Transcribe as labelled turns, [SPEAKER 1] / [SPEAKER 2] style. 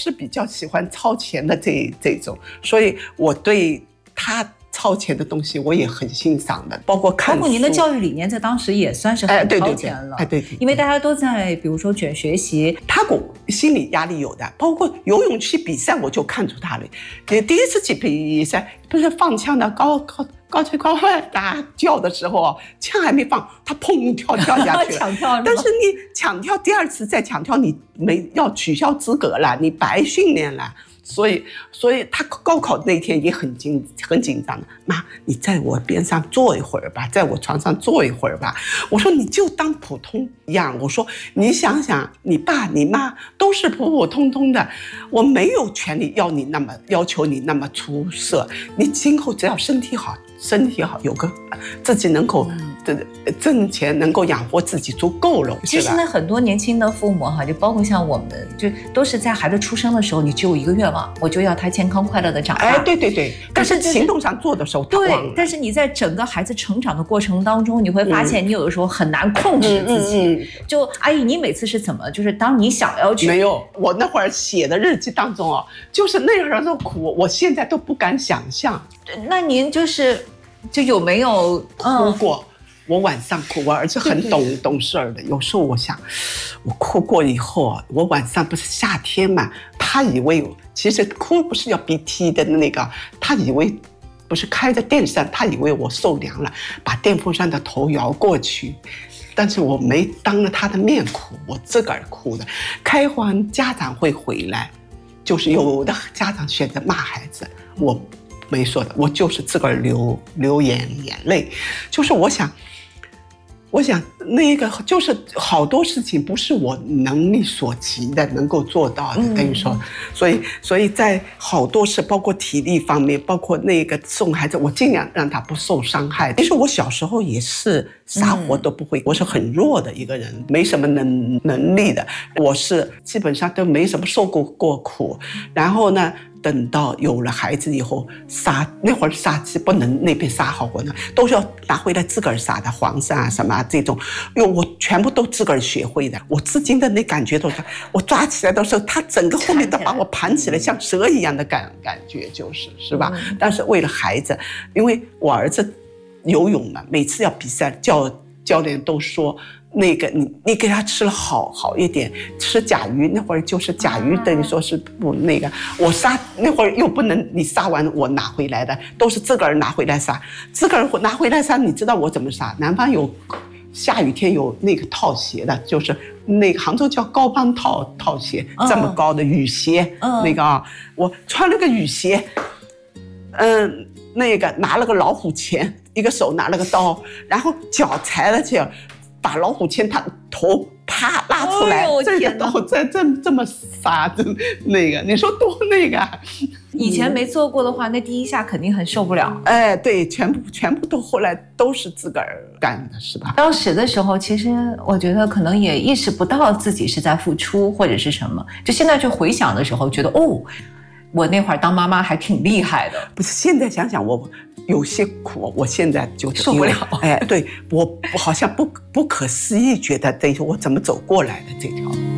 [SPEAKER 1] 是比较喜欢超前的这种，所以我对他超前的东西我也很欣赏的，包括
[SPEAKER 2] 您的教育理念在当时也算是很超前了。
[SPEAKER 1] 对，
[SPEAKER 2] 因为大家都在比如说卷学习，
[SPEAKER 1] 他心理压力有的，包括游泳去比赛我就看出他了。第一次去比赛不是放枪的高吹高大叫的时候，枪还没放，他砰跳下去了
[SPEAKER 2] 抢跳。
[SPEAKER 1] 但是你抢跳第二次再抢跳，你要取消资格了，你白训练了。所以他高考那天也很紧张的，妈，你在我边上坐一会儿吧，在我床上坐一会儿吧。我说你就当普通一样，我说你想想，你爸你妈都是普普通通的，我没有权利要求你那么出色，你今后只要身体好，有个自己能够挣钱，能够养活自己足够了。
[SPEAKER 2] 其实现在很多年轻的父母就包括像我们的，就都是在孩子出生的时候，你只有一个愿望，我就要他健康快乐的长大。
[SPEAKER 1] 对，但是行动上做的时候他忘了。
[SPEAKER 2] 对，但是你在整个孩子成长的过程当中，你会发现你有的时候很难控制自己。就阿姨，你每次是怎么，就是当你想要去？
[SPEAKER 1] 没有，我那会儿写的日记当中就是那会儿的苦，我现在都不敢想象。
[SPEAKER 2] 那您就有没有
[SPEAKER 1] 哭过？我晚上哭，我儿子很懂事的。有时候我想，我哭过以后，我晚上不是夏天嘛，他以为其实哭不是要鼻涕的那个，他以为不是开着电扇，他以为我受凉了，把电风扇的头摇过去。但是我没当着他的面哭，我自个儿哭的。开完家长会回来，就是有的家长选择骂孩子，我没说的，我就是自个儿流眼泪。就是我想那个就是好多事情不是我能力所及的能够做到的，等于说，所以在好多事，包括体力方面，包括那个送孩子，我尽量让他不受伤害。其实我小时候也是啥活都不会，我是很弱的一个人，没什么能力的，我是基本上都没什么受过苦。然后呢，等到有了孩子以后，那会儿杀鸡不能那边杀好活呢，都是要拿回来自个儿杀的，黄鳝啊什么这种，我全部都自个儿学会的。我至今的那感觉都是，我抓起来的时候，他整个后面都把我盘起来，像蛇一样的感觉，是吧？但是为了孩子，因为我儿子游泳嘛，每次要比赛，教练都说。那个你给他吃了好一点，吃甲鱼那会儿就是甲鱼，等于说是不那个，我杀那会儿又不能你杀完我拿回来的，都是自个儿拿回来杀，自个儿拿回来杀。你知道我怎么杀？南方有下雨天有那个套鞋的，就是那个杭州叫高帮套鞋，这么高的雨鞋，那个我穿了个雨鞋，那个拿了个老虎钳，一个手拿了个刀，然后脚踩了去。把老虎钳他头啪拉出来，这个刀这么杀，那个你说多那个？
[SPEAKER 2] 以前没做过的话，那第一下肯定很受不了。
[SPEAKER 1] 对，全部都后来都是自个儿干的，是吧？
[SPEAKER 2] 当时的时候，其实我觉得可能也意识不到自己是在付出或者是什么，就现在去回想的时候，觉得我那会儿当妈妈还挺厉害的。
[SPEAKER 1] 不是，现在想想我有些苦，我现在就
[SPEAKER 2] 受不了。
[SPEAKER 1] 对，我好像不可思议，觉得这我怎么走过来的这条。